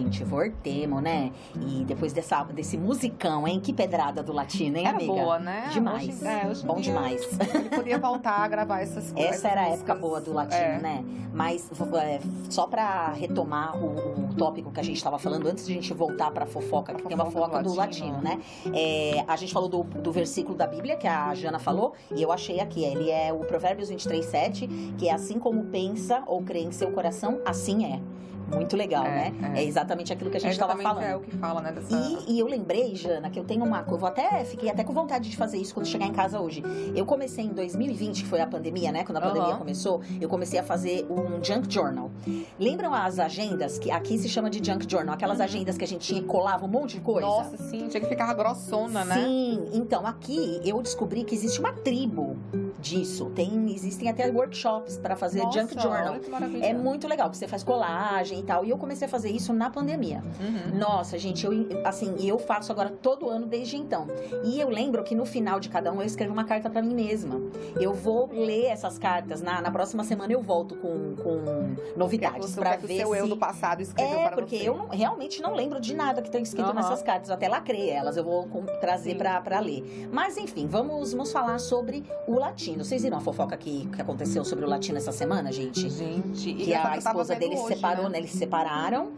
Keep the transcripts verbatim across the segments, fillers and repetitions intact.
gente, voltemos, né? E depois dessa, desse musicão, hein? Que pedrada do Latino, hein, Era amiga? boa, né? Demais. Hoje, é, hoje Bom dia, demais. Ele podia voltar a gravar essas coisas. Essa era a músicas, época boa do Latino, é. né? Mas é, só pra retomar o, o tópico que a gente tava falando, antes de a gente voltar pra fofoca, que A tem uma fofoca fofoca do do Latino. Latino, né? É, a gente falou do, do versículo da Bíblia, que a Jana falou, e eu achei aqui, ele é o Provérbios vinte e três, sete, que é assim como pensa ou crê em seu coração, assim é. Muito legal, É, né? é. É exatamente aquilo que a É gente estava exatamente falando. é o que fala, né? Dessa... E, e eu lembrei, Jana, que eu tenho uma... Eu vou até, fiquei até com vontade de fazer isso quando chegar em casa hoje. Eu comecei em dois mil e vinte, que foi a pandemia, né? Quando a pandemia Uhum. começou, eu comecei a fazer um junk journal. Lembram as agendas? Que aqui se chama de junk journal. Aquelas Uhum. agendas que a gente tinha que colava um monte de coisa? Nossa, sim, tinha que ficar grossona, né? Sim, então aqui eu descobri que existe uma tribo disso. Tem, existem até workshops para fazer Nossa, junk journal. olha que maravilha. É muito legal, que você faz colagem e tal. E eu comecei a fazer isso na pandemia. Uhum. Nossa, gente, eu, assim, eu faço agora todo ano desde então. E eu lembro que no final de cada um eu escrevo uma carta pra mim mesma. Eu vou ler essas cartas. Na, na próxima semana eu volto com, com novidades Você pra quer que o ver seu se... eu do passado escreveu É, para porque você. eu não- realmente não lembro de nada que tem escrito Aham. nessas cartas. Eu até lacrei elas, eu vou com- trazer Sim. pra, pra ler. Mas, enfim, vamos, vamos falar sobre o Latino. Vocês viram a fofoca que, que aconteceu sobre o Latino essa semana, gente? Gente, e Que essa a eu tava esposa vendo dele se hoje, separou, né? né? Eles se separaram.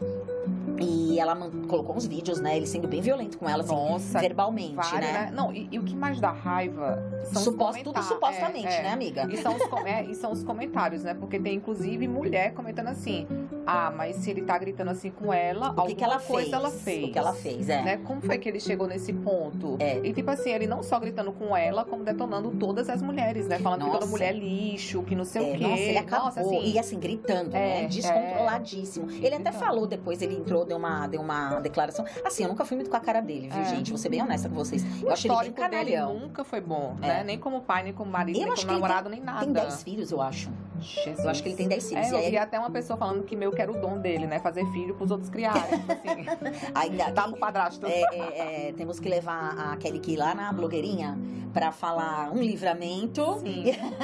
E ela man- colocou uns vídeos, né? Ele sendo bem violento com ela, assim, Nossa, verbalmente, Vários, né? Não, e, e o que mais dá raiva são Supos- os tudo comentários. supostamente, É, é. né, amiga? E são, os, com- é, e são os comentários, né? Porque tem, inclusive, mulher comentando assim: ah, mas se ele tá gritando assim com ela, O que, que ela alguma coisa fez? ela fez. O que ela fez, é. Né? Como foi que ele chegou nesse ponto? É. E tipo assim, ele não só gritando com ela, como detonando todas as mulheres, né? Falando que Nossa. toda mulher é lixo, que não sei É, o quê. nossa, ele acabou. Nossa, assim, E assim, gritando, É, né? Descontroladíssimo. Ele até Gritando. falou depois, ele entrou, deu uma, deu uma declaração. Assim, eu nunca fui muito com a cara dele, viu, É. gente? Vou ser bem honesta com vocês. Eu o achei ele bem histórico dele canalhão. nunca foi bom, É. né? Nem como pai, nem como marido, Eu nem acho como que ele namorado, nem nada. Tem dez filhos, eu acho. Jesus. Eu acho que ele tem dez filhos. É, E eu aí, vi até uma pessoa falando que meio que era o dom dele, né? Fazer filho pros outros criarem. Tipo assim, ainda dá pro padrasto. É, é, é, temos que levar a Kelly Key lá na blogueirinha pra falar um livramento. Sim.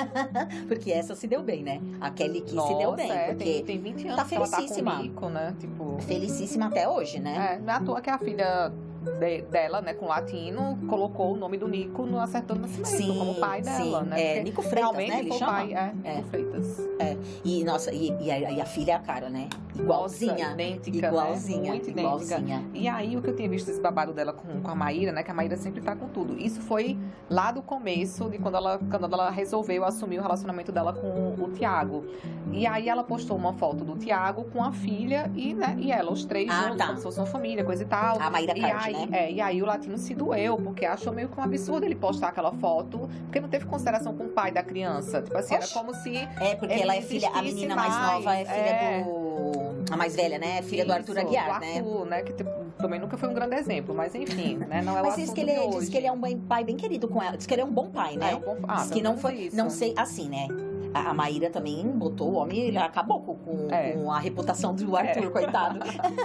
Porque essa se deu bem, né? A Kelly Key se deu bem. é, porque tem, tem vinte anos tá que ela tá com felicíssima. o Nico, né? Tipo, felicíssima até hoje, né? é, não é à toa que a filha de- dela, né, com latino, colocou o nome do Nico no Acertando Nascimento, Sim, como pai dela, sim. né? É, Porque Nico Freitas, realmente né? Ele foi o chama? pai, é, É. Nico Freitas. E, nossa, e, e a, e a filha é a cara, né? Igualzinha. Nossa, idêntica, igualzinha. né? Muito idêntica. igualzinha. E aí, o que eu tinha visto esse babado dela com, com a Maíra, né? Que a Maíra sempre tá com tudo. Isso foi lá do começo, de quando ela, quando ela resolveu assumir o relacionamento dela com o Thiago. E aí, ela postou uma foto do Thiago com a filha e, né, e ela, os três Ah, juntos, tá. como se fosse uma família, coisa e tal. A Maíra E Card, aí, né? é, e aí, o Latino se doeu, porque achou meio que um absurdo ele postar aquela foto, porque não teve consideração com o pai da criança. Tipo assim, Oxe. era como se... É, porque ele ela é filha, a existisse menina mais mais, nova é filha é. do. A mais velha, né? É filha do Arthur Isso, Aguiar, do né? Arthur, né? Que tipo, também nunca foi um grande exemplo, mas enfim, né? Não é o Mas diz assunto que, ele, de é- hoje. diz que ele é um bem- pai bem querido com ela. Diz que ele é um bom pai, né? É, um bom- ah, diz que pelo não menos foi. isso. Não sei, assim, né? A a Maíra também botou o homem, ele acabou com, com- É. com a reputação do Arthur, É. coitado.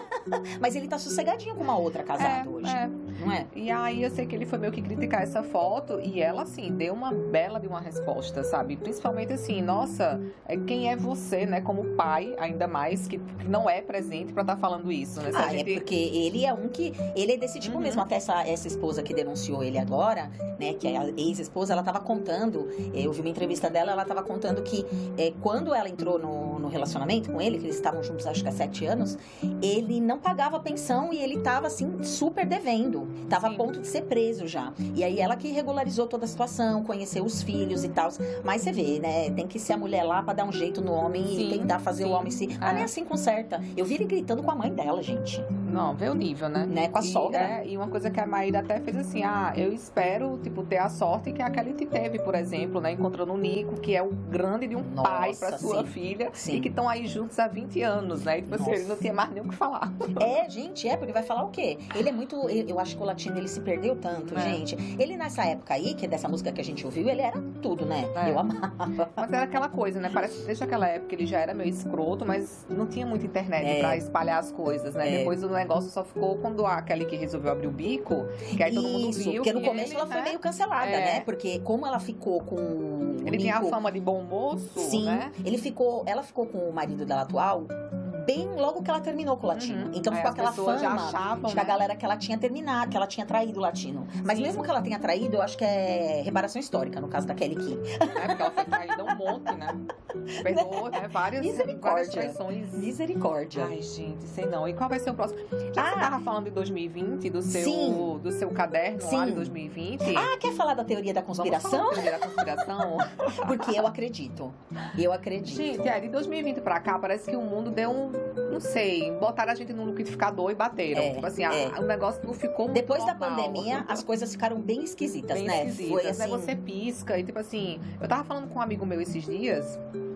Mas ele tá sossegadinho com uma outra casada É, hoje, é. não é? E aí eu sei que ele foi meio que criticar essa foto e ela, assim, deu uma bela de uma resposta, sabe? Principalmente assim, nossa, é, quem é você, né? Como pai, ainda mais, que, que não é presente pra estar falando isso, né? Se a Ah, gente- é porque ele é um que... Ele é desse tipo Uhum. mesmo. Até essa, essa esposa que denunciou ele agora, né? Que é a ex-esposa, ela tava contando... eh, Eu vi uma entrevista dela, ela tava contando que eh, quando ela entrou no, no relacionamento com ele, que eles estavam juntos acho que há sete anos, ele não pagava pensão e ele tava, assim, super devendo. Tava Sim. a ponto de ser preso já. E aí ela que regularizou toda a situação, conheceu os filhos e tal. Mas você vê, né? Tem que ser a mulher lá pra dar um jeito no homem Sim, e tentar fazer sim. o homem se... Ah, É. nem assim conserta. Eu vi ele gritando com a mãe dela, gente. Não, vê o nível, né? Né, com a e, sogra. é, e uma coisa que a Maíra até fez assim, ah, eu espero, tipo, ter a sorte que a Kelly teve, por exemplo, né? Encontrando o Nico, que é o grande de um Nossa, pai pra sua sim. filha, Sim. e que estão aí juntos há vinte anos, né? E, tipo assim, Nossa. ele não tinha mais nem o que falar. É, gente, é, porque vai falar o quê? Ele é muito... Eu eu acho que o latino, ele se perdeu tanto, É. gente. Ele, nessa época aí, que é dessa música que a gente ouviu, ele era tudo, né? É. Eu amava. Mas era aquela coisa, né? Parece que desde aquela época ele já era meio escroto, mas não tinha muita internet É. pra espalhar as coisas, né? É. Depois o negócio só ficou quando a Kelly que resolveu abrir o bico, que aí todo mundo Isso, viu. porque no que começo ele, ela foi né? meio cancelada, É. né? Porque como ela ficou com o Ele tinha a Nico- fama de bom moço, Sim, né? ele ficou... Ela ficou com o marido dela atual bem logo que ela terminou com o Latino. Uhum. Então Aí ficou as aquela pessoas já fama achavam, de que a né? galera que ela tinha terminado, que ela tinha traído o Latino. Mas Sim. mesmo que ela tenha traído, eu acho que é reparação histórica, no caso da Kelly Key. É, porque ela foi traída um monte, né? Perdoou, né? Várias, Misericórdia. várias traições. Misericórdia. Ai, gente, sei não. E qual vai ser o próximo? Já Ah. você tava falando de dois mil e vinte, do seu, Sim. do seu caderno Sim. lá de dois mil e vinte? Ah, quer falar da teoria da Vamos conspiração? falar da teoria da conspiração? Porque eu acredito. Eu acredito. Gente, é, de dois mil e vinte pra cá, parece que o mundo deu um, não sei, botaram a gente num liquidificador e bateram. É, tipo assim, é. a- o negócio não ficou muito Depois da normal. pandemia, as coisas ficaram bem esquisitas, Bem né? esquisitas, Foi né? assim. Você pisca e tipo assim, eu tava falando com um amigo meu esses dias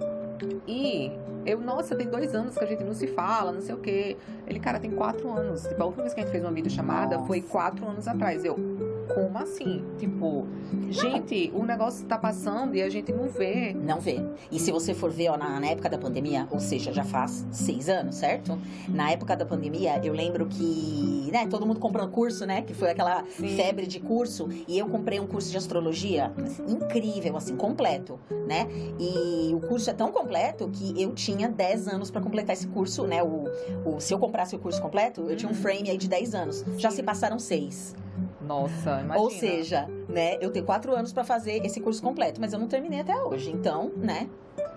e eu, nossa, tem dois anos que a gente não se fala, não sei o quê. Ele, cara, tem quatro anos. Tipo, a última vez que a gente fez uma videochamada Nossa. foi quatro anos atrás. Eu, como assim? Tipo, gente, o negócio tá passando e a gente não vê. Não vê. E se você for ver, ó, na, na época da pandemia, ou seja, já faz seis anos, certo? Na época da pandemia, eu lembro que, né, todo mundo comprando curso, né? Que foi aquela Sim. febre de curso. E eu comprei um curso de astrologia incrível, assim, completo, né? E o curso é tão completo que eu tinha dez anos pra completar esse curso, né? O, o, se eu comprasse o curso completo, eu tinha um Uhum. frame aí de dez anos. Já Sim. se passaram seis. Nossa, imagina. Ou seja, né, eu tenho quatro anos pra fazer esse curso completo, mas eu não terminei até hoje. Então, né?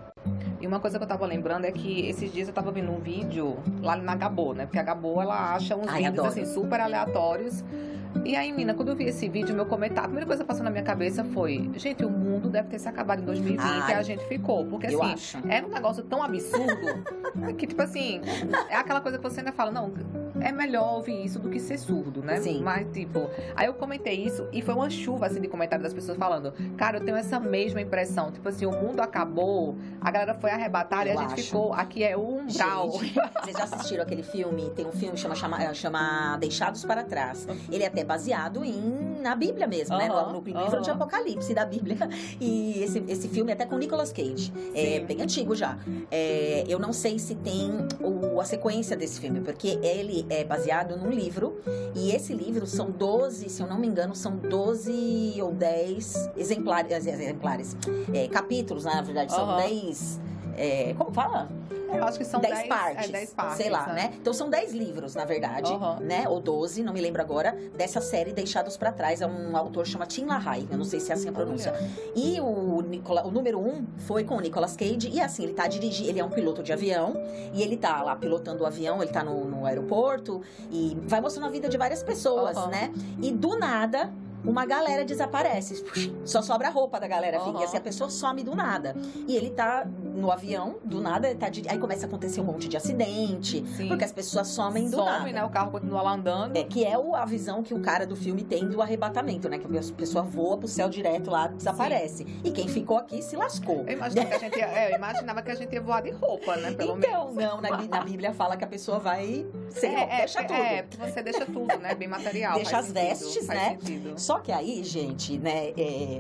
E uma coisa que eu tava lembrando é que esses dias eu tava vendo um vídeo lá na Gabo, né? Porque a Gabo, ela acha uns Ai, vídeos, adoro. assim, super aleatórios. E aí, menina, quando eu vi esse vídeo, meu comentário, a primeira coisa que passou na minha cabeça foi: gente, o mundo deve ter se acabado em dois mil e vinte Ai, e a gente ficou. Porque, eu assim, acho. era um negócio tão absurdo que, tipo assim, é aquela coisa que você ainda fala, não, é melhor ouvir isso do que ser surdo, né? Sim. Mas, tipo, aí eu comentei isso e foi uma chuva, assim, de comentários das pessoas falando: cara, eu tenho essa mesma impressão. Tipo assim, o mundo acabou, a galera foi arrebatada e Eu a gente acho. ficou, aqui é o umbral. Gente, vocês já assistiram aquele filme? Tem um filme que chama, chama, chama Deixados para Trás. Ele é até baseado em, na Bíblia mesmo, né? Aham, No, no livro aham. de Apocalipse da Bíblia. E esse, esse filme é até com Nicolas Cage. É Sim. bem antigo já. É, eu não sei se tem o, a sequência desse filme, porque ele é baseado num livro. E esse livro são doze, se eu não me engano, são doze ou dez exemplares, exemplares é, capítulos, na verdade, são Aham. dez. É, como fala? Eu acho que são dez dez partes, É, dez partes. sei lá, né? Então são dez livros, na verdade, Aham. né? Ou doze, não me lembro agora, dessa série Deixados pra Trás. É um autor que chama Tim LaHaye, eu não sei se é assim a pronúncia. Olha. E o, Nicola, o número um foi com o Nicolas Cage, e assim, ele tá dirigindo, ele é um piloto de avião, e ele tá lá pilotando o avião, ele tá no, no aeroporto, e vai mostrando a vida de várias pessoas, Aham. né? E do nada, uma galera desaparece. Só sobra a roupa da galera, Aham. fica. E assim, a pessoa some do nada. E ele tá no avião, do nada, ele tá de... aí começa a acontecer um monte de acidente, Sim. porque as pessoas somem do Some, nada. né? O carro continua lá andando. É, que é o- a visão que o cara do filme tem do arrebatamento, né? Que a pessoa voa pro céu direto lá, desaparece. E quem ficou aqui se lascou. Eu imaginava, que a gente ia, é, eu imaginava que a gente ia voar de roupa, né? Pelo Então, menos. não, na, Bí- na Bíblia fala que a pessoa vai sem roupa, é, deixa é, tudo. É, você deixa tudo, né? Bem material. Deixa faz as sentido, vestes, faz né? sentido. Só que aí, gente, né, é,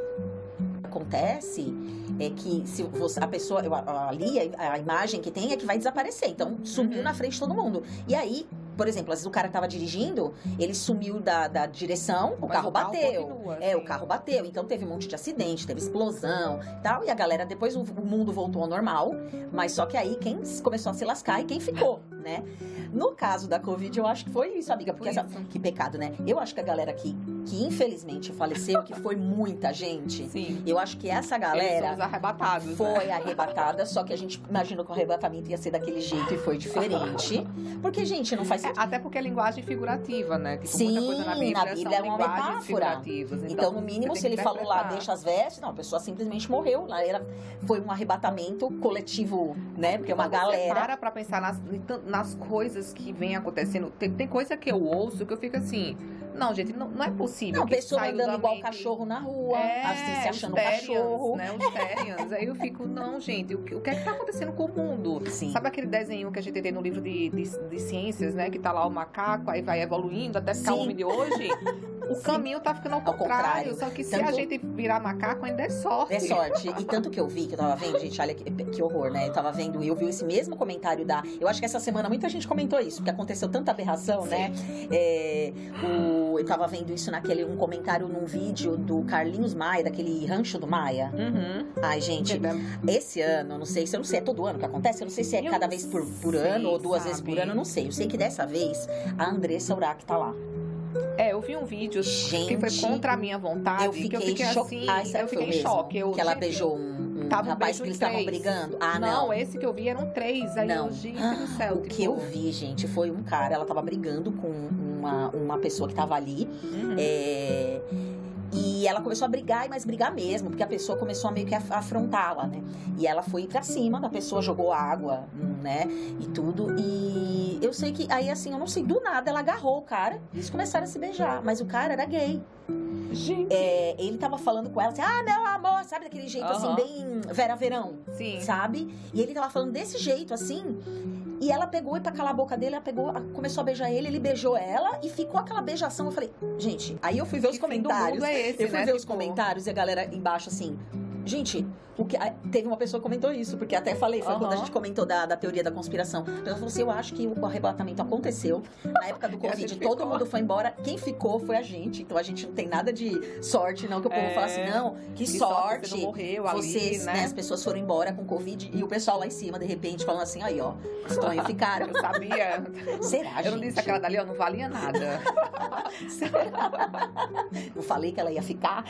acontece é que se você, a pessoa, eu- ali, a, a imagem que tem é que vai desaparecer. Então, sumiu Uhum. na frente de todo mundo. E aí, por exemplo, às vezes o cara tava dirigindo, ele sumiu da, da direção, o Mas carro o carro bateu. continua, é, assim. o carro bateu. Então, teve um monte de acidente, teve explosão e tal. E a galera, depois o, o mundo voltou ao normal. Mas só que aí, quem começou a se lascar e quem ficou, né? No caso da Covid, eu acho que foi isso, amiga. Porque Foi essa, isso. que pecado, né? Eu acho que a galera que, que infelizmente faleceu, que foi muita gente, Sim. eu acho que essa Eles são galera os arrebatados, né? foi arrebatada, só que a gente imaginou que o arrebatamento ia ser daquele jeito e foi diferente. Porque, gente, não faz É, sentido. até porque é linguagem figurativa, né? Tipo, Sim, muita coisa na Bíblia, na Bíblia são é uma linguagens metáfora. figurativas. Então, no mínimo, você se tem ele que falou lá, interpretar. deixa as vestes, não, a pessoa simplesmente morreu. Lá era, foi um arrebatamento coletivo, né? Porque uma Quando você galera. para pra pensar nas, nas coisas que vem acontecendo. Tem, tem coisa que eu ouço que eu fico assim... Não, gente, não, não é possível. Não, que pessoa saiu andando da igual mente. cachorro na rua, É, assim, se achando um os Therians, cachorro. né? Os Therians. Aí eu fico, não, gente, o que, o que é que tá acontecendo com o mundo? Sim. Sabe aquele desenho que a gente tem no livro de, de, de ciências, né? Que tá lá o macaco, aí vai evoluindo até ficar o Sim. homem de hoje? O Sim. caminho tá ficando ao Ao contrário. contrário. Só que se Tanto- a gente virar macaco, ainda é sorte. É sorte. E tanto que eu vi, que eu tava vendo, gente, olha que, que horror, né? Eu tava vendo, eu vi esse mesmo comentário da... Eu acho que essa semana muita gente comentou isso, porque aconteceu tanta aberração, né? É, o, eu tava vendo isso na aquele, um comentário num vídeo do Carlinhos Maia, daquele Rancho do Maia. Uhum. Ai, gente, esse ano, não sei se eu não sei, é todo ano que acontece, eu não sei se é Eu cada vez por, por sei, ano ou duas sabe? vezes por ano, eu não sei. Eu sei que dessa vez a Andressa Urach tá lá. É, eu vi um vídeo Gente, que foi contra a minha vontade, Eu fiquei, que eu fiquei cho... assim, Ai, sabe eu que fiquei em foi mesmo? choque. Eu, que ela gente, beijou um, um tava um rapaz beijo que eles de estavam três. brigando. Ah, não. não. esse que eu vi eram três. Aí Não. eu, gente do céu. O tipo... que eu vi, gente, foi um cara, ela tava brigando com uma, uma pessoa que tava ali. Uhum. É... E ela começou a brigar, mas brigar mesmo, porque a pessoa começou a meio que afrontá-la, né? E ela foi pra cima da pessoa, jogou água, né? E tudo. E eu sei que, aí assim, eu não sei, do nada ela agarrou o cara e eles começaram a se beijar. Mas o cara era gay. Gente. É, ele tava falando com ela assim, ah, meu amor, sabe? Daquele jeito Uhum. assim, bem Vera Verão, Sim. sabe? E ele tava falando desse jeito, assim. E ela pegou, e pra calar a boca dele, ela pegou, começou a beijar ele, ele beijou ela e ficou aquela beijação. Eu falei, gente, aí eu fui ver os Que fim do comentários. mundo é esse, eu fui né? ver os Tipo- comentários e a galera embaixo assim. Gente, o que, aí teve uma pessoa que comentou isso, porque até falei, foi Aham. quando a gente comentou da, da teoria da conspiração. Ela falou assim: eu acho que o arrebatamento aconteceu na época do E a Covid, gente todo ficou. mundo foi embora. Quem ficou foi a gente. Então a gente não tem nada de sorte, não, que o povo É. fala assim: não, que, Que sorte. você não morreu ali, Vocês, né? né? As pessoas foram embora com Covid e o pessoal lá em cima, de repente, falando assim: aí, ó, os tonhos ficaram. Eu sabia. Será, Eu não gente? disse aquela dali, ó, não valia nada. Não falei que ela ia ficar?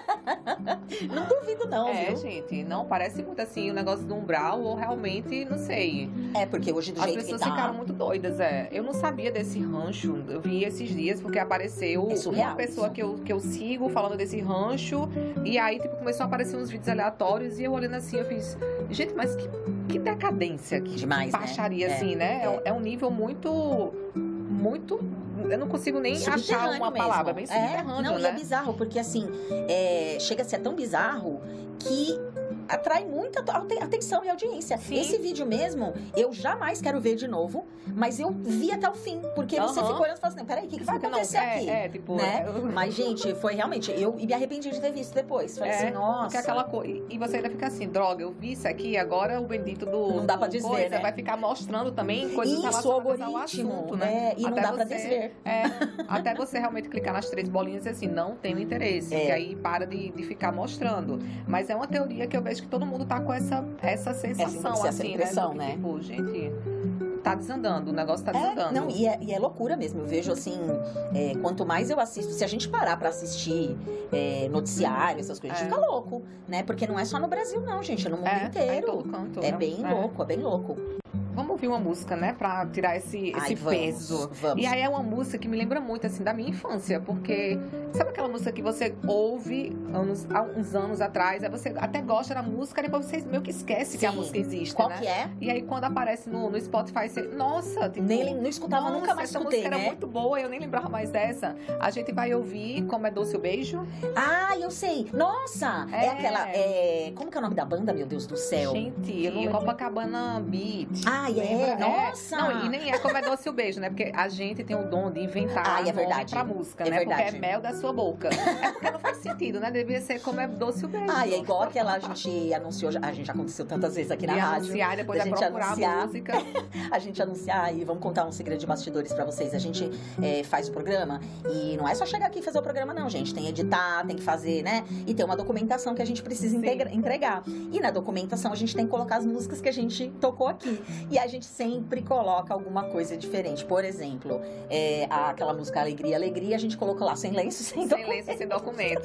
Não duvido, não, É, viu? gente, não parece muito assim o negócio do umbral, ou realmente, não sei. É, porque hoje do As jeito pessoas que tá... ficaram muito doidas, é. Eu não sabia desse rancho, eu vi esses dias porque apareceu É surreal uma pessoa isso. que eu, que eu sigo falando desse rancho, e aí, tipo, começou a aparecer uns vídeos aleatórios, e eu olhando assim, eu fiz, gente, mas que, que decadência, que Demais, né? baixaria, É, assim, né? É. é. é um nível muito, muito, eu não consigo nem achar Subterrâneo uma mesmo. palavra, bem É, subterrâneo, não, e né? é bizarro, porque assim, é, chega a ser tão bizarro que atrai muita ate- atenção e audiência. Sim. Esse vídeo mesmo, eu jamais quero ver de novo, mas eu vi até o fim, porque você Aham. fica olhando e fala assim, peraí, o que, que vai Não, acontecer é, aqui? é, tipo, né? eu- Mas, gente, foi realmente, eu me arrependi de ter visto depois. Falei assim, nossa... Porque aquela coisa. E você ainda fica assim, droga, eu vi isso aqui, agora o bendito do. Não dá pra do desver, coisa né? vai ficar mostrando também coisas Isso, o relacionadas ao algoritmo, assunto, né? né? E não Até dá pra você- desver. É, até você realmente clicar nas três bolinhas e dizer assim, não tenho interesse. É. Que aí para de, de ficar mostrando. Mas é uma teoria que eu vejo que todo mundo tá com essa, essa sensação, Essa assim, impressão, né? né? Tipo, gente, tá desandando, o negócio tá É, desandando. não, e é, e é loucura mesmo. Eu vejo assim, é, quanto mais eu assisto, se a gente parar pra assistir é, noticiário, essas coisas, a gente É. fica louco, né? Porque não é só no Brasil, não, gente, é no mundo É, é em inteiro. todo canto. É né? bem louco, é bem louco. Vamos ouvir uma música, né? Pra tirar esse, esse Ai, vamos, peso. vamos. E aí é uma música que me lembra muito, assim, da minha infância. Porque, sabe aquela música que você ouve anos, há uns anos atrás, aí você até gosta da música, depois você meio que esquece que a Sim. música existe, Qual né? que é? E aí quando aparece no, no Spotify, você... Nossa, tipo... Nem, não escutava, nossa, nunca mais essa escutei, música né? era muito boa, eu nem lembrava mais dessa. A gente vai ouvir Como é Doce o Beijo. Ah, eu sei. Nossa! É, É. aquela. É... Como que é o nome da banda, meu Deus do céu? Gente, eu não lembro. Copacabana Beat. Ai, é? Lembra? Nossa! Não, e nem é Como é Doce o Beijo, né? Porque a gente tem o dom de inventar Ai, é nome verdade. pra música, É né? verdade. Porque é mel da sua boca. É porque não faz sentido, né? Devia ser Como é Doce o Beijo. Ah, e é igual aquela a gente anunciou, já- a gente já aconteceu tantas vezes aqui na e rádio. anunciar, depois da vai gente procurar anunciar. a música. A gente anunciar e vamos contar um segredo de bastidores pra vocês. A gente é, faz o programa e não é só chegar aqui e fazer o programa, não, gente. Tem editar, tem que fazer, né? E tem uma documentação que a gente precisa integra- entregar. E na documentação a gente tem que colocar as músicas que a gente tocou aqui. E a gente sempre coloca alguma coisa diferente. Por exemplo, é, a- aquela música Alegria, Alegria, a gente colocou lá sem lenço, sem Sem documento. lenço e sem documento.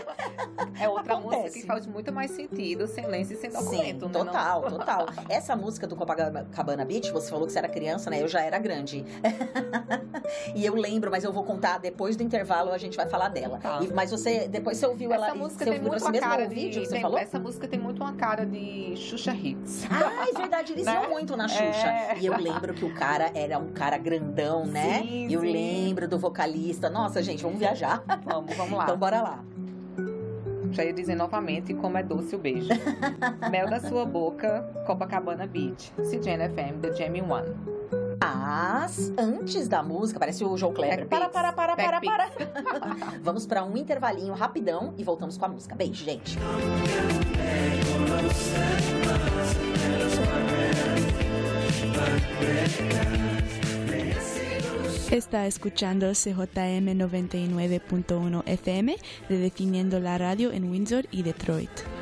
É outra Acontece. música que faz muito mais sentido sem lenço e sem documento, Sim, né? total, total. Essa música do Copacabana Beach, você falou que você era criança, né? Eu já era grande. E eu lembro, mas eu vou contar depois do intervalo, a gente vai falar dela. Tá. E- mas você, depois você ouviu Essa ela... música você tem ouviu muito esse a mesmo cara vídeo de... que você tem- falou? Essa música tem muito uma cara de Xuxa Hits. Ah, é verdade, eles Né? iam muito na Xuxa. É. E eu lembro que o cara era um cara grandão, né? Sim, E eu sim. lembro do vocalista. Nossa, gente, vamos viajar. Vamos, vamos lá. Então bora lá. Já ia dizer novamente Como é Doce o Beijo. Mel da Sua Boca, Copacabana Beach. C J N F M, The Jamie One. Mas, antes da música, parece o João Kleber. Back Para, Beats. para, para, para, Back para. Vamos pra um intervalinho rapidão e voltamos com a música. Beijo, gente. Está escuchando C J M noventa y nueve punto uno F M, redefiniendo la radio en Windsor y Detroit.